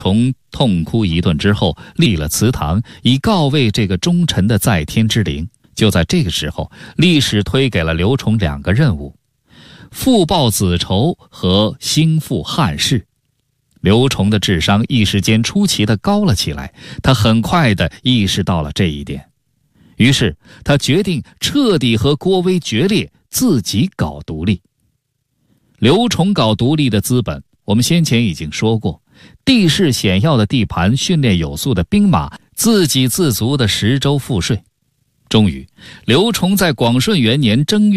从痛哭一顿之后，立了祠堂，以告慰这个忠臣的在天之灵。就在这个时候，历史推给了刘崇2个任务：复报子仇和兴复汉室。刘崇的智商一时间出奇地高了起来，他很快地意识到了这一点，于是他决定彻底和郭威决裂，自己搞独立。刘崇搞独立的资本，我们先前已经说过，地势险要的地盘，训练有素的兵马，自给自足的10州赋税。终于，刘崇在广顺元年正月